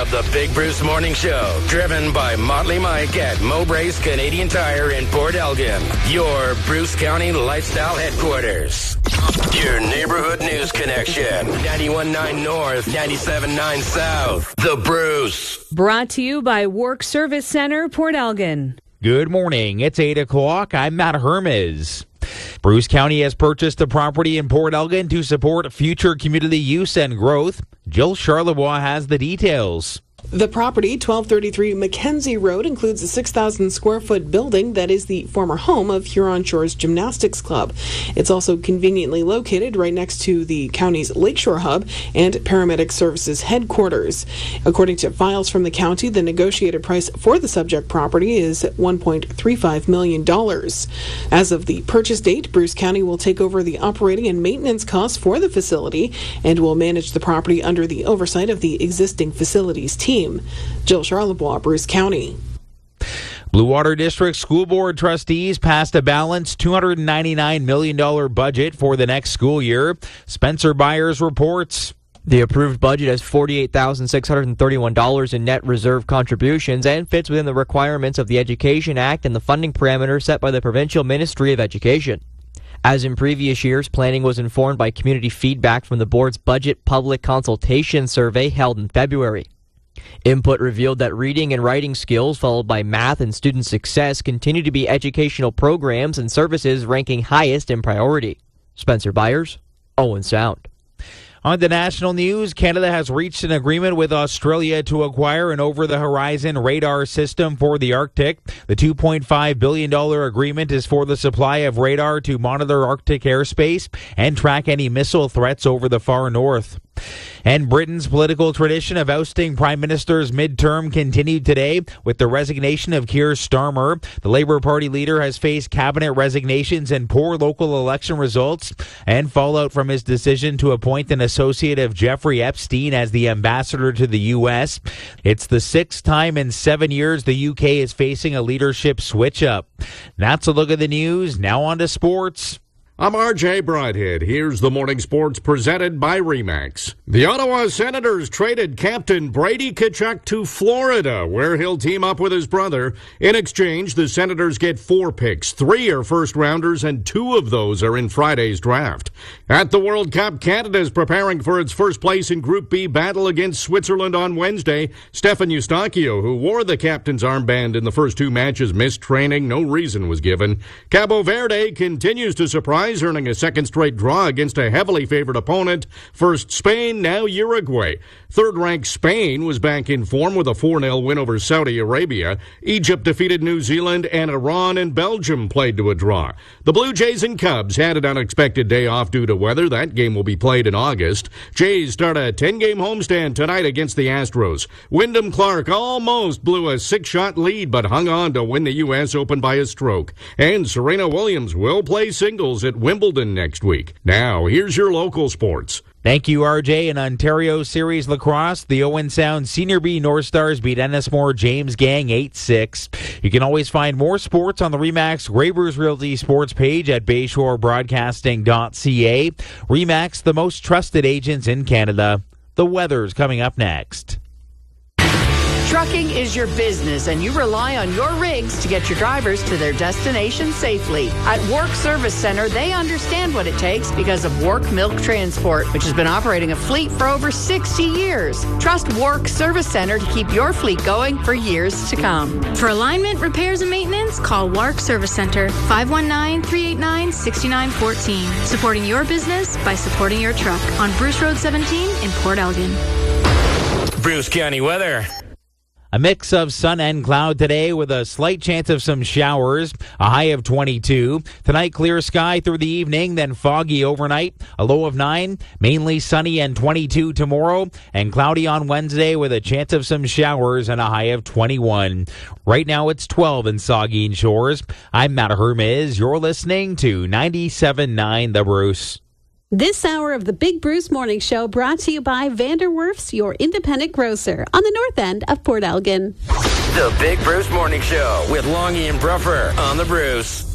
of the Big Bruce Morning Show, driven by Motley Mike at Mowbray's Canadian Tire in Port Elgin, your Bruce County lifestyle headquarters. Your neighborhood news connection, 91.9 North, 97.9 South, The Bruce. Brought to you by Work Service Center, Port Elgin. Good morning. It's 8 o'clock. I'm Matt Hermes. Bruce County has purchased a property in Port Elgin to support future community use and growth. Jill Charlebois has the details. The property, 1233 Mackenzie Road, includes a 6,000 square foot building that is the former home of Huron Shores Gymnastics Club. It's also conveniently located right next to the county's Lakeshore Hub and Paramedic Services headquarters. According to files from the county, the negotiated price for the subject property is $1.35 million. As of the purchase date, Bruce County will take over the operating and maintenance costs for the facility and will manage the property under the oversight of the existing facilities team. Jill Charlebois, Bruce County. Blue Water District School Board trustees passed a balanced $299 million budget for the next school year. Spencer Byers reports. The approved budget has $48,631 in net reserve contributions and fits within the requirements of the Education Act and the funding parameters set by the Provincial Ministry of Education. As in previous years, planning was informed by community feedback from the board's budget public consultation survey held in February. Input revealed that reading and writing skills, followed by math and student success, continue to be educational programs and services ranking highest in priority. Spencer Byers, Owen Sound. On the national news, Canada has reached an agreement with Australia to acquire an over-the-horizon radar system for the Arctic. The $2.5 billion agreement is for the supply of radar to monitor Arctic airspace and track any missile threats over the far north. And Britain's political tradition of ousting prime ministers midterm continued today with the resignation of Keir Starmer. The Labour Party leader has faced cabinet resignations and poor local election results and fallout from his decision to appoint an associate of Jeffrey Epstein as the ambassador to the U.S. It's the sixth time in 7 years the UK is facing a leadership switch-up. That's a look at the news. Now on to sports. I'm RJ Broadhead. Here's the morning sports presented by RE/MAX. The Ottawa Senators traded captain Brady Tkachuk to Florida, where he'll team up with his brother. In exchange, the Senators get 4 picks. 3 are first-rounders, and 2 of those are in Friday's draft. At the World Cup, Canada is preparing for its first place in Group B battle against Switzerland on Wednesday. Stefan Eustáquio, who wore the captain's armband in the first 2 matches, missed training. No reason was given. Cabo Verde continues to surprise, earning a second straight draw against a heavily favored opponent. First Spain, now Uruguay. Third-ranked Spain was back in form with a 4-0 win over Saudi Arabia. Egypt defeated New Zealand, and Iran and Belgium played to a draw. The Blue Jays and Cubs had an unexpected day off due to weather. That game will be played in August. Jays start a 10-game homestand tonight against the Astros. Wyndham Clark almost blew a 6-shot lead, but hung on to win the U.S. Open by a stroke. And Serena Williams will play singles at Wimbledon next week. Now, here's your local sports. Thank you, RJ. In Ontario Series Lacrosse, the Owen Sound Senior B North Stars beat Ennismore James Gang 8-6. You can always find more sports on the RE/MAX Graybers Realty sports page at bayshorebroadcasting.ca. RE/MAX, the most trusted agents in Canada. The weather's coming up next. Trucking is your business, and you rely on your rigs to get your drivers to their destination safely. At Work Service Center, they understand what it takes because of Work Milk Transport, which has been operating a fleet for over 60 years. Trust Work Service Center to keep your fleet going for years to come. For alignment, repairs, and maintenance, call Work Service Center, 519-389-6914. Supporting your business by supporting your truck on Bruce Road 17 in Port Elgin. Bruce County weather. A mix of sun and cloud today with a slight chance of some showers, a high of 22. Tonight, clear sky through the evening, then foggy overnight, a low of 9. Mainly sunny and 22 tomorrow, and cloudy on Wednesday with a chance of some showers and a high of 21. Right now, it's 12 in Saugeen Shores. I'm Matt Hermes. You're listening to 97.9 The Bruce. This hour of the Big Bruce Morning Show brought to you by Vanderwerf's, your independent grocer on the north end of Port Elgin. The Big Bruce Morning Show with Longy and Bruffer on the Bruce.